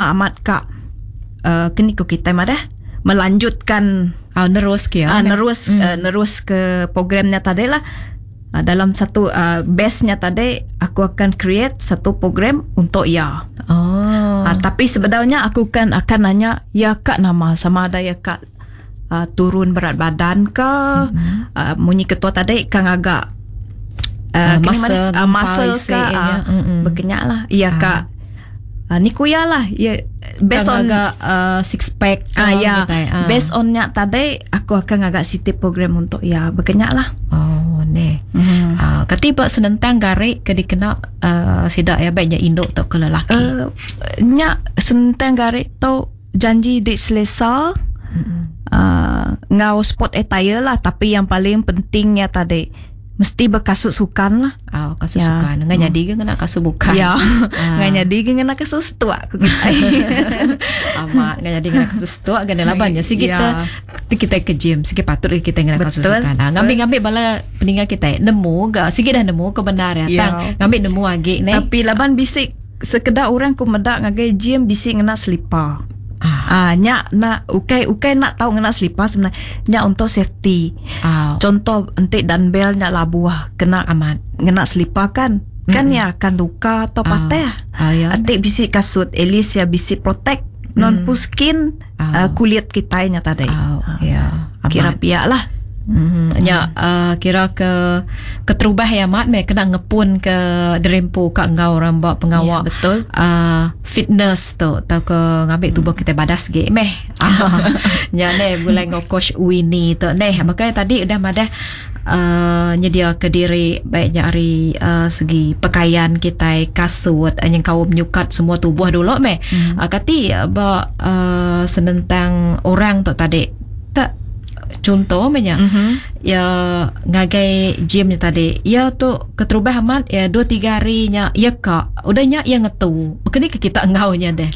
amat kak kini ko kita madah melanjutkan nerus ke programnya tadi lah. Dalam satu base-nya tadi aku akan create satu program untuk ia. Tapi sebenarnya aku akan nanya ya kak nama sama ada ya kak turun berat badan ke munyi ketua tadi kan agak muscle ke berkenyak lah iya kak ni kuya lah ya based on agak six pack based on nya tadi aku akan agak city program untuk ya berkenyak lah. Ketiba senentang garik ke dikena sidak ya baiknya induk tok ke lelaki nya senentang garik tu janji di Selesa ngau sport attire lah, tapi yang paling pentingnya tadi mesti berkasut sukan lah. Kasut sukan. Ngan jadi ke kena kasut bukan. Ya. Ngan jadi ke kena kasut setua ku kita. Amat ngan jadi kena kasut setua kan labannya. Si kita ke gym, sikit patut kita kena kasut sukan. Ngambil bala peninggal kita nemu ga sikit dah nemu kebenaran tang. Ngambil nemu agi ni. Tapi laban bisik sekedar orang ku medak ngagai gym bisik ngena selipar. Nyak nak ukai nak tahu ngena selipar sebenarnya nyak untuk safety. Contoh entik dumbbell nyak labuah kena amat ngena selipar kan ya akan luka atau patah. Entik bisik kasut at least ya bisik protect non puskin kulit kita nya tadi. Kira piak lah. Kira ke terubah ya mat me kena ngepun ke derempu kat ngau rambak pengawak betul fitness tu tau ke ngambil tubuh kita badas ge meh nya ne bulan ngau coach Winnie tu ne makanya tadi udah madah nyedia ke diri baiknya hari segi pakaian kita kasut yang kau menyukat semua tubuh dulu meh kati senentang orang tu tadi tak contoh ya ngagai gym ni tadi ya tu keterubah amat ya 2-3 harinya ya kak udahnya ya ngetu bukan ke kita ngaunya deh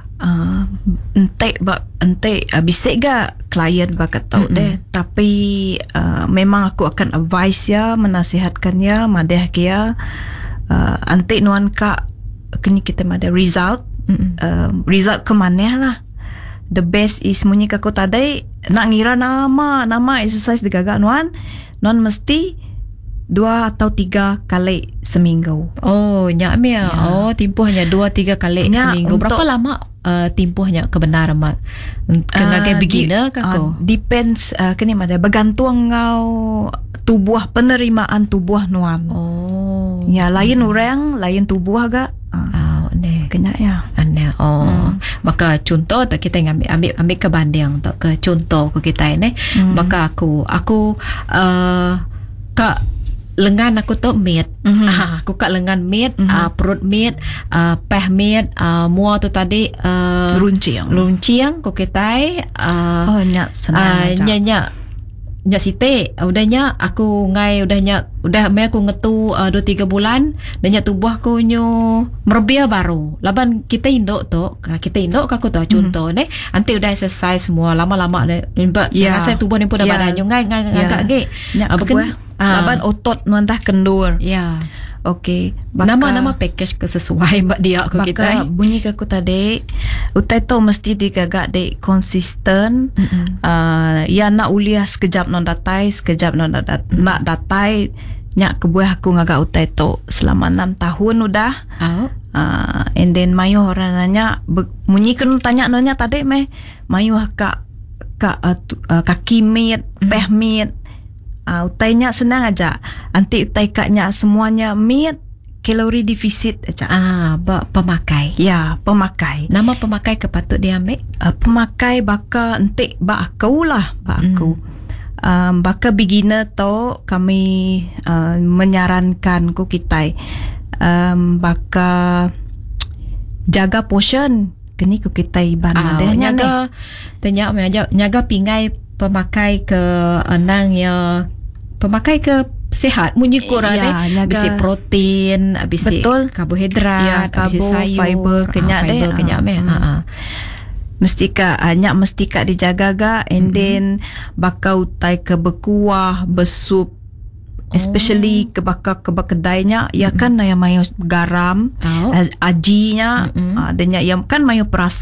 ente bisik ga klien bakat tahu deh tapi memang aku akan advise ya menasihatkan ya madeh kia ente nuan kak kini kita ada result ke mana lah. The best is munyi aku tadi nak ngira nama exercise digagak non mesti 2 atau 3 kali seminggu. Nyak mia. Timpuhnya 2-3 kali seminggu. Berapa lama timpuhnya kebenaran mat? Kengagai beginner kako? Depends kini ada bergantung ngau tubuh penerimaan tubuh nuan. Ya lain orang lain tubuh agak. Kenyak ya. Maka contoh tak kita ambil ke banding tak ke contoh ke kita ini maka aku kak lengan aku tu meat aku kak lengan meat perut meat peh meat mua tu tadi runcing ku kita nyak senang nyak site udahnya aku ngai udah mai aku ngetu 2-3 bulan dan nyak tubuh aku nyo merbia baru laban kita indok aku tu contoh ne nanti udah exercise semua lama-lama rasa tubuh ni pun dah badan nyo ngai agak ge laban otot nuantah kendur okey nama package ke sesuai mbak dia aku kita bunyi ke aku tadi utai tu mesti digagak de konsisten ya nak uliah sekejap non datai nak datai nyak kebuah aku ngagak utai tu selama 6 tahun udah and then mayu orang nanya bunyi kan tanya nanya tadi mayu kaki meat peh meat utainya senang aja nanti utai kaknya semuanya meat kalori defisit aja pemakai nama pemakai kepatut diambil pemakai baka nanti aku baka beginner tu kami menyarankan ku kita baka jaga portion kini ku kita iban nyaga pingai pemakai ke anang ya pemakai ke sihat munyi kurang bisi protein bisi karbohidrat bisi sayur fiber kenyak mesti ka dijaga ga and then bakau tai ke berkuah bersup especially ke kedainya ya kan yang mayo garam ajinya dan yang kan mayo perasa